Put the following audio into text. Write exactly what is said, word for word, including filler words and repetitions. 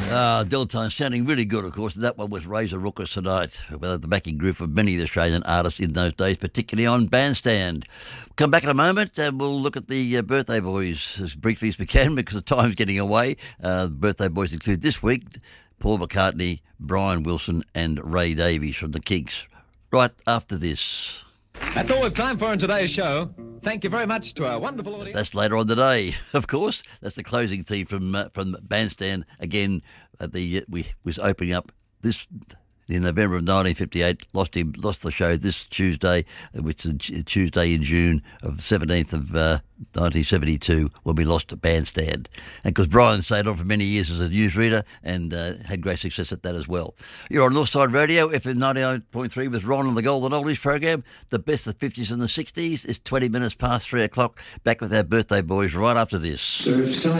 Ah, Deltone sounding really good, of course. That one was Razor Rookus tonight, with the backing group of many Australian artists in those days, particularly on Bandstand. We'll come back in a moment and we'll look at the uh, birthday boys as briefly as we can because the time's getting away. Uh, the birthday boys include this week Paul McCartney, Brian Wilson and Ray Davies from the Kinks. Right after this. That's all we've time for in today's show. Thank you very much to our wonderful audience. That's later on today, of course. That's the closing theme from uh, from Bandstand. Again, at the uh, we was opening up this in November of nineteen fifty-eight. Lost him, lost the show this Tuesday, which is Tuesday in June of seventeenth of uh, nineteen seventy-two, when we lost Bandstand. And because Brian stayed on for many years as a newsreader and uh, had great success at that as well. You're on Northside Radio, F M ninety-nine point three with Ron on the Golden Oldies program. The best of the fifties and the sixties is twenty minutes past three o'clock. Back with our birthday boys right after this. Surfside.